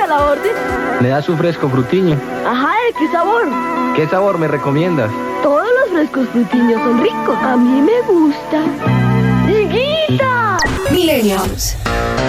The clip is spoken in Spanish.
a la orden. ¿Me das un fresco frutiño? Ajá, ¿de qué sabor? ¿Qué sabor me recomiendas? Todos los frescos frutiños son ricos. A mí me gusta. ¡Higuita! Millennials.